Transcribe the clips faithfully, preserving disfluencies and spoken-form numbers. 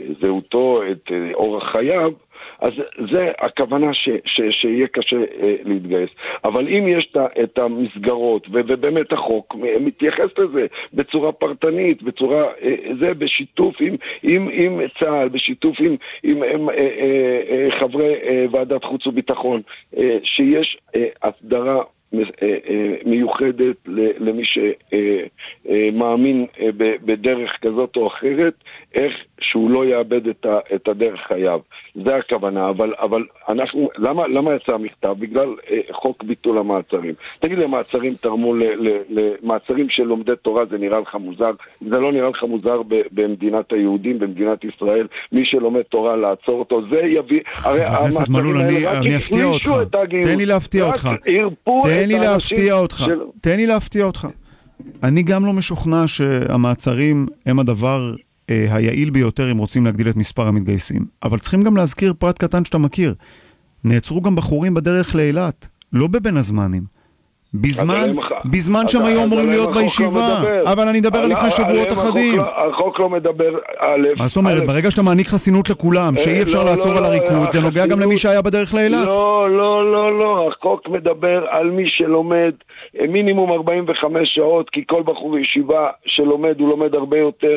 זהותו, את אורח חייו, אז זה הכוונה ש, ש, שיהיה קשה אה, להתגייס. אבל אם יש את, את המסגרות, ו, ובאמת החוק מתייחס לזה בצורה פרטנית, בצורה, אה, זה בשיתוף עם, עם, עם צה"ל, בשיתוף עם, עם, עם אה, אה, אה, חברי אה, ועדת חוץ וביטחון, אה, שיש אה, הסדרה מיוחדת למי שמאמין בדרך כזאת או אחרת, איך שהוא לא יאבד את הדרך חייו. זה הכוונה, אבל, אבל אנחנו, למה, למה יצא המכתב? בגלל חוק ביטול המעצרים. תגיד לי, מעצרים תרמו למעצרים של לומדי תורה, זה נראה לך מוזר? זה לא נראה לך מוזר במדינת היהודים, במדינת ישראל, מי שלומד תורה לעצור אותו, זה יביא, הרי המעצרים האלה רק הפלישו את הגיוס. תן לי להפתיע אותך. תן לי להפתיע אותך. תן לי להפתיע אותך. אני גם לא משוכנע שהמעצרים הם הדבר היעיל ביותר אם רוצים להגדיל את מספר המתגייסים. אבל צריכים גם להזכיר פרט קטן שאתה מכיר. נעצרו גם בחורים בדרך לאילת, לא בבין הזמנים. בזמן, בזמן שהם היו אמורים להיות בישיבה, אבל אני מדבר על לפני שבועות אחדים. החוק לא מדבר א'. מה זאת אומרת, ברגע שאתה מעניק חסינות לכולם, שאי אפשר לעצור על הריקוד, זה נוגע גם למי שהיה בדרך לאילת. לא, לא, לא, לא, החוק מדבר על מי שלומד מינימום ארבעים וחמש שעות, כי כל בחור ישיבה שלומד, הוא לומד הרבה יותר.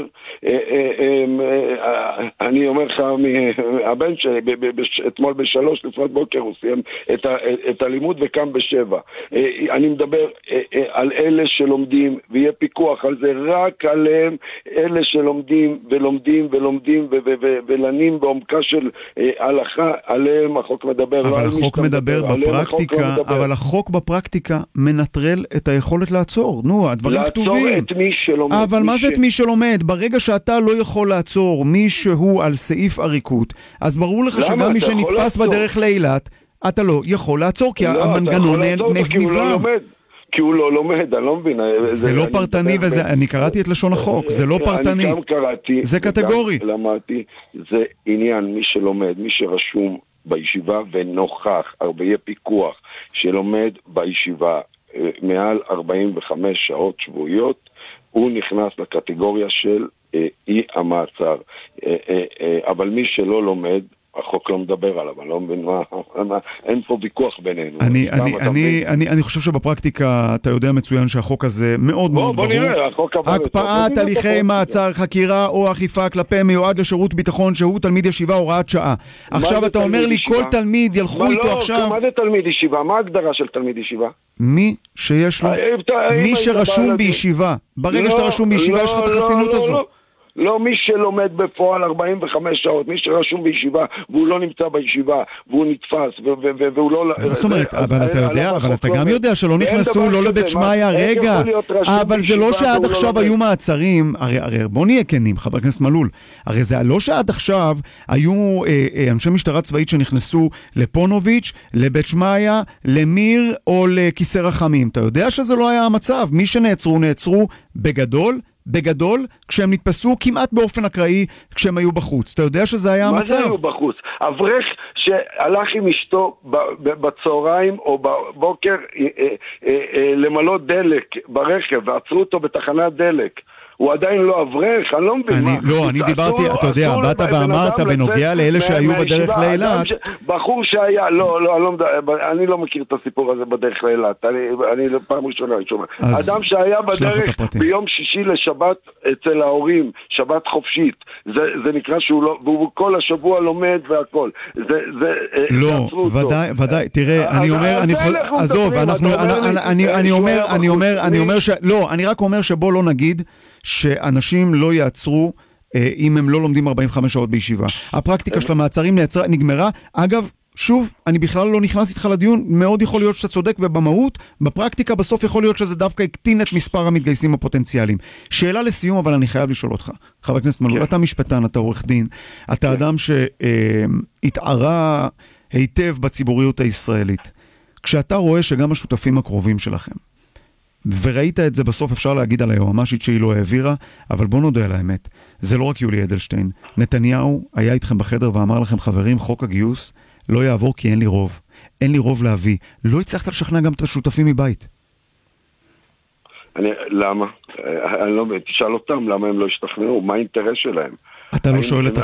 אני אומר לך, הבן שלי, אתמול בשלוש לפנות בוקר, הוא סיים את הלימוד וקם בשבע. אני מדבר אה, אה, על אלה שלומדים, ויהיה פיקוח על זה רק עליהם, אלה שלומדים ולומדים ולומדים ו- ו- ו- ולנים בעומקה של אה, הלכה, עליהם החוק מדבר. אבל לא החוק מדבר בפרקטיקה, החוק לא אבל החוק בפרקטיקה מנטרל את היכולת לעצור. נו, הדברים לעצור כתובים. לעצור את מי שלומד. אבל מי מה ש... זה את מי שלומד? ברגע שאתה לא יכול לעצור מישהו על סעיף עריקות, אז ברור לך שגם מי שנתפס בדרך לאילת, אתה לא יכול לעצור, כי המנגנון נבלם. כי הוא לא לומד, אני לא מבין. זה לא פרטני, אני קראתי את לשון החוק, זה לא פרטני, אני גם קראתי, זה קטגורי. למדתי, זה עניין מי שלומד, מי שרשום בישיבה ונוכח, הרבה פיקוח, שלומד בישיבה מעל ארבעים וחמש שעות שבועיות, הוא נכנס לקטגוריה של אי המעצר. אבל מי שלא לומד, החוק לא מדבר עליו, אני לא מבין מה, אין פה ויכוח בינינו. אני, אני, אני, אני, אני חושב שבפרקטיקה אתה יודע מצוין שהחוק הזה מאוד מאוד ברור. הקפאת הליכי מעצר, חקירה או אכיפה כלפי מיועד לשירות ביטחון שהוא תלמיד ישיבה הוראת שעה. עכשיו אתה אומר לי כל תלמיד ילכו איתו עכשיו. מה זה תלמיד ישיבה? מה ההגדרה של תלמיד ישיבה? מי שיש לו, מי שרשום בישיבה. ברגע שאתה רשום בישיבה יש לך את החסינות הזו. לא מי שלומד בפועל ארבעים וחמש שעות, מי שרשום בישיבה והוא לא נמצא בישיבה והוא נתפס והוא לא... זאת אומרת, אבל אתה יודע, אבל אתה גם יודע שלא נכנסו לא לבית שמעיה, רגע, אבל זה לא שעד עכשיו היו מעצרים, הרי בוא נהיה כנים, חבר הכנסת מלול, הרי זה לא שעד עכשיו היו אנשי משטרה צבאית שנכנסו לפונוביץ', לבית שמעיה, למיר או לכיסא רחמים, אתה יודע שזה לא היה המצב, מי שנעצרו נעצרו בגדול, בגדול, כשהם נתפסו כמעט באופן אקראי, כשהם היו בחוץ. אתה יודע שזה היה המצב? מה זה היו בחוץ? אברך שהלך עם אשתו בצהריים או בבוקר למלות דלק ברכב, ועצרו אותו בתחנת דלק. הוא עדיין לא אברך, אני לא מבין מה. לא, אני דיברתי, אתה יודע, באת ואמרת בנוגע לאלה שהיו בדרך לאילת. בחור שהיה, לא, לא, אני לא מכיר את הסיפור הזה בדרך לאילת, אני פעם ראשונה שומע. אדם שהיה בדרך ביום שישי לשבת אצל ההורים, שבת חופשית, זה נקרא שהוא לא, והוא כל השבוע לומד והכל. לא, ודאי, ודאי, תראה, אני אומר, עזוב, אני אומר, אני אומר, אני אומר, לא, אני רק אומר שבוא לא נגיד שאנשים לא יעצרו אה, אם הם לא לומדים ארבעים וחמש שעות בישיבה. הפרקטיקה של המעצרים נעצרה, נגמרה. אגב, שוב, אני בכלל לא נכנס איתך לדיון, מאוד יכול להיות שאתה צודק, ובמהות, בפרקטיקה בסוף יכול להיות שזה דווקא הקטין את מספר המתגייסים הפוטנציאליים. שאלה לסיום, אבל אני חייב לשאול אותך. חבר הכנסת מלול, אתה משפטן, אתה עורך דין, אתה אדם שהתערה היטב בציבוריות הישראלית. כשאתה רואה שגם השותפים הקרובים שלכם, וראית את זה בסוף, אפשר להגיד על היועמ"שית שהיא לא העבירה, אבל בוא נודה על האמת. זה לא רק יולי אדלשטיין. נתניהו היה איתכם בחדר ואמר לכם, חברים, חוק הגיוס לא יעבור כי אין לי רוב. אין לי רוב להביא. לא הצלחת לשכנע גם את השותפים מבית. אני, למה? אני לא, תשאל אותם למה הם לא השתכנעו, מה האינטרס שלהם? אתה לא שואל את